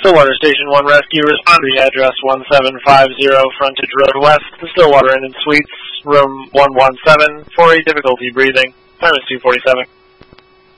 Stillwater Station 1 Rescue, respond to the address 1750 Frontage Road West, the Stillwater Inn and Suites, room 117, for a difficulty breathing. Time is 2:47.